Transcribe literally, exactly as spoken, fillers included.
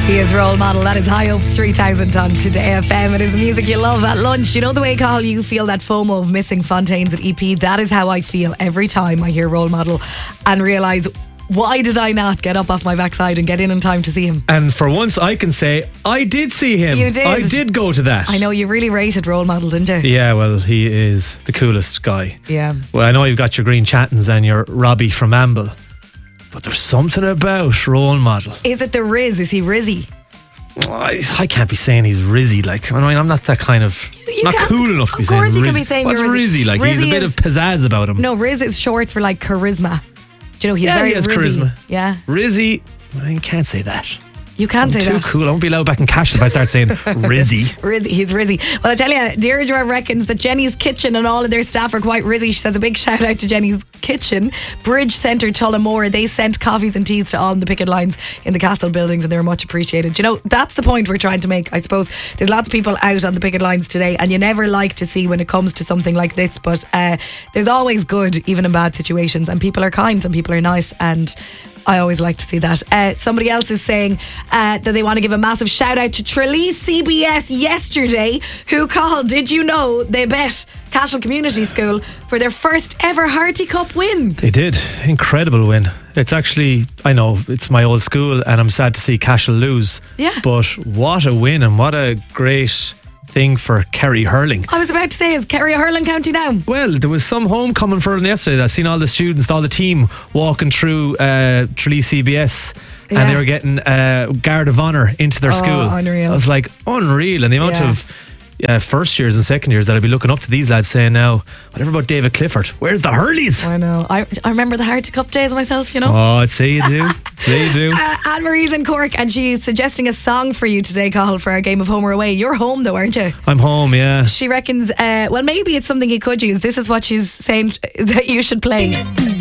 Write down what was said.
He is Role Model. That is High Hopes three thousand on Today F M. It is the music you love at lunch. You know the way, Carl, you feel that FOMO of missing Fontaines at E P? That is how I feel every time I hear Role Model and realise, why did I not get up off my backside and get in in time to see him? And for once I can say I did see him. You did. I did go to that. I know, you really rated Role Model, didn't you? Yeah, well, he is the coolest guy. Yeah. Well, I know you've got your Green Chattons and your Robbie from Amble, but there's something about Role Model. Is it the Riz? Is he Rizzy? I, I can't be saying he's Rizzy. Like, I mean, I'm not that kind of You not can't- cool enough to be of saying course you Rizzy. can be saying What's you're Rizzy? Like, he's Rizzy a bit is- of pizzazz about him. No, Riz is short for like charisma. Do you know, he's Yeah, very he has Rizzy. charisma. Yeah. Rizzy, I can't say that. You can I'm say too that. cool. I won't be allowed back in cash if I start saying Rizzy. Rizzy, he's Rizzy. Well, I tell you, Deirdre reckons that Jenny's Kitchen and all of their staff are quite Rizzy. She says a big shout out to Jenny's Kitchen. Bridge Centre Tullamore, they sent coffees and teas to all on the picket lines in the castle buildings and they were much appreciated. You know, that's the point we're trying to make, I suppose. There's lots of people out on the picket lines today and you never like to see when it comes to something like this, but uh, there's always good, even in bad situations, and people are kind and people are nice, and I always like to see that. Uh, somebody else is saying uh, that they want to give a massive shout out to Tralee C B S yesterday, who called, did you know, they bet Cashel Community School for their first ever Harty Cup win. They did. Incredible win. It's actually, I know, it's my old school and I'm sad to see Cashel lose. Yeah. But what a win and what a great thing for Kerry hurling. I was about to say, is Kerry a hurling county now? Well, there was some homecoming for them yesterday. I've seen all the students, all the team walking through uh, Tralee C B S Yeah. and they were getting uh, Guard of Honour into their Oh, school. unreal. I was like, unreal. And the amount Yeah. of uh, first years and second years that I'd be looking up to these lads saying now, whatever about David Clifford? Where's the Hurleys? I know. I, I remember the Harty Cup days myself, you know. Oh, I'd say you do. say you do. Uh, Anne Marie's in Cork and she's suggesting a song for you today, Cathal, for our game of Home or Away. You're home though, aren't you? I'm home, yeah. She reckons, uh, well, maybe it's something you could use. This is what she's saying that you should play.